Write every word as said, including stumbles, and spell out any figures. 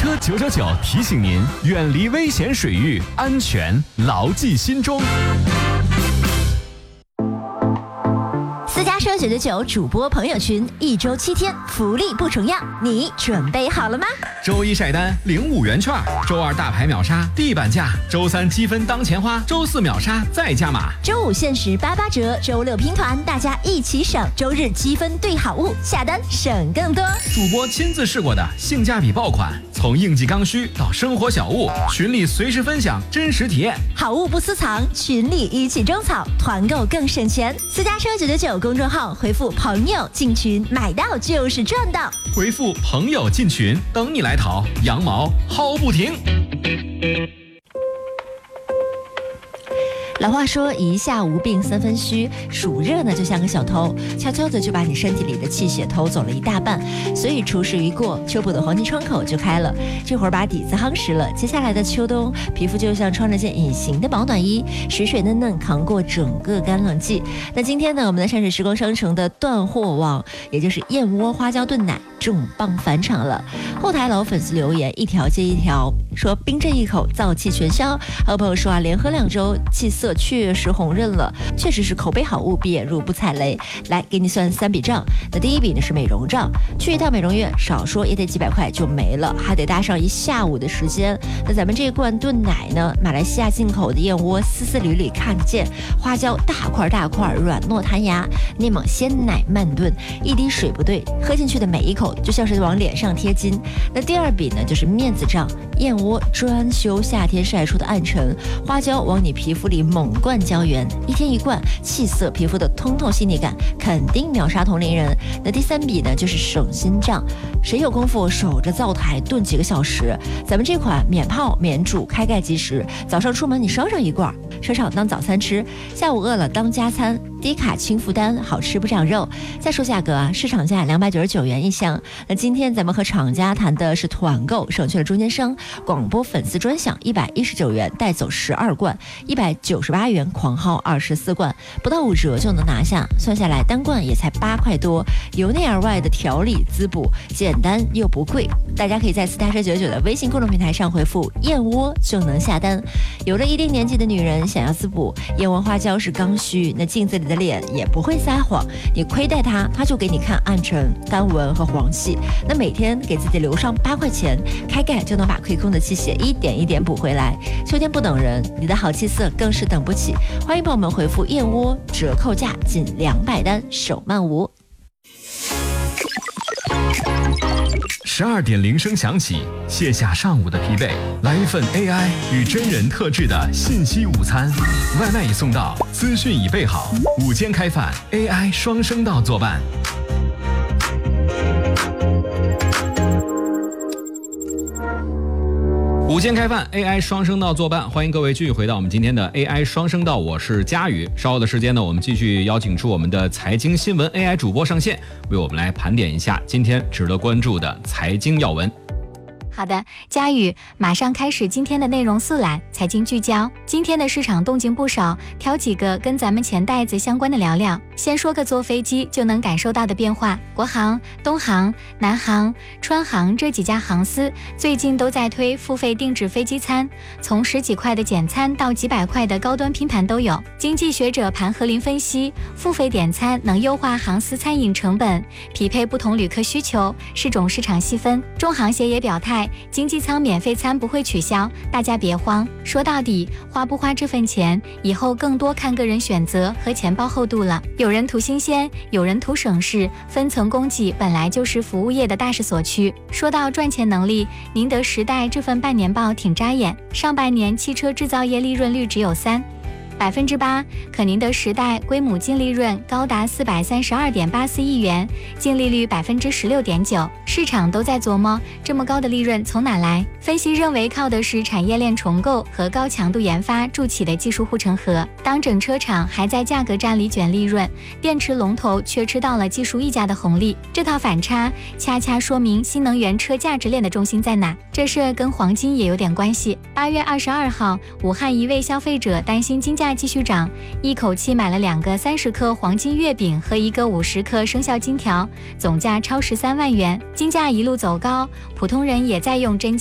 车九九九提醒您，远离危险水域，安全牢记心中。 私家车九九九主播朋友群，一周七天，福利不重样，你准备好了吗？ 周一晒单领五元券，周二大牌秒杀地板价，周三积分当钱花，周四秒杀再加码， 周五限时八八折，周六拼团，大家一起省，周日积分兑好物，下单省更多。 主播亲自试过的性价比爆款，从应季刚需到生活小物，群里随时分享真实体验， 好物不私藏，群里一起种草，团购更省钱。私家车九九九公众号回复朋友进群，买到就是赚到， 回复朋友进群，等你来淘，羊毛薅不停。 老话说一下无病三分虚，暑热呢就像个小偷，悄悄的就把你身体里的气血偷走了一大半，所以除湿一过，秋补的黄金窗口就开了，这会儿把底子夯实了，接下来的秋冬皮肤就像穿了件隐形的保暖衣，水水嫩嫩扛过整个干冷季。那今天呢，我们的山水时光商城的断货网，也就是燕窝花椒炖奶重磅返场了。后台老粉丝留言一条接一条，说冰这一口燥气全消。还有朋友说啊，连喝两周气色确实红润了，确实是口碑好物，必入不踩雷。来给你算三笔账，那第一笔呢是美容账，去一趟美容院少说也得几百块就没了，还得搭上一下午的时间。那咱们这一罐炖奶呢，马来西亚进口的燕窝，丝丝缕缕看得见，花椒大块大块，软糯弹牙，内蒙鲜奶慢炖，一滴水不对，喝进去的每一口就像是往脸上贴金。那第二笔呢就是面子账，燕窝专修夏天晒出的暗沉，花椒往你皮肤里猛灌胶原，一天一罐，气色皮肤的通透细腻感肯定秒杀同龄人。那第三笔呢就是省心账，谁有功夫守着灶台炖几个小时，咱们这款免泡免煮开盖即食，早上出门你烧上一罐，车上当早餐吃，下午饿了当加餐，低卡轻负担，好吃不长肉。再说价格啊，市场价两百九十九元一箱。那今天咱们和厂家谈的是团购，省去了中间商，广播粉丝专享一百一十九元带走十二罐，一百九十八元狂薅二十四罐，不到五折就能拿下，算下来单罐也才八块多，由内而外的调理滋补，简单又不贵。大家可以在私家车九九的微信公众平台上回复燕窝就能下单。有了一定年纪的女人想要滋补，燕窝花椒是刚需，那镜子里的脸也不会撒谎，你亏待它，它就给你看暗沉、干纹和黄气。那每天给自己留上八块钱，开盖就能把亏空的气血一点一点补回来。秋天不等人，你的好气色更是等不起。欢迎朋友们回复燕窝，折扣价仅两百单，手慢无。 十二点铃声响起，卸下上午的疲惫，来一份 A I 与真人特制的信息午餐，外卖已送到，资讯已备好，午间开饭 A I 双声道作伴。午间开饭 A I 双声道作伴，欢迎各位继续回到我们今天的 A I 双声道，我是佳宇。稍后的时间呢，我们继续邀请出我们的财经新闻 A I 主播上线，为我们来盘点一下今天值得关注的财经要闻。 好的，佳宇，马上开始今天的内容速览，财经聚焦。今天的市场动静不少，挑几个跟咱们钱袋子相关的聊聊。先说个坐飞机就能感受到的变化，国航、东航、南航、川航这几家航司最近都在推付费定制飞机餐，从十几块的简餐到几百块的高端拼盘都有。经济学者盘和林分析，付费点餐能优化航司餐饮成本，匹配不同旅客需求，是种市场细分。中航协也表态，经济舱免费餐不会取消，大家别慌。说到底，花不花这份钱，以后更多看个人选择和钱包厚度了。有人图新鲜，有人图省事，分层供给本来就是服务业的大势所趋。说到赚钱能力，宁德时代这份半年报挺扎眼，上半年汽车制造业利润率只有三。百分之八，可宁德时代归母净利润高达四百三十二点八四亿元，净利率百分之十六点九。市场都在琢磨，这么高的利润从哪来？分析认为，靠的是产业链重构和高强度研发筑起的技术护城河。当整车厂还在价格战里卷利润，电池龙头却吃到了技术溢价的红利，这套反差恰恰说明新能源车价值链的重心在哪。这事跟黄金也有点关系。八月二十二号，武汉一位消费者担心金价继续涨，一口气买了两个三十克黄金月饼和一个五十克生肖金条，总价超十三万元。金价一路走高，普通人也在用真